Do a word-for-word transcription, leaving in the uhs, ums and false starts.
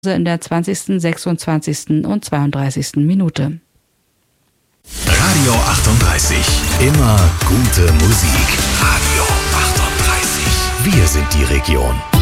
in der zwanzigsten, sechsundzwanzigsten und zweiunddreißigsten Minute. Radio achtunddreißig. Immer gute Musik. Radio achtunddreißig. Wir sind die Region.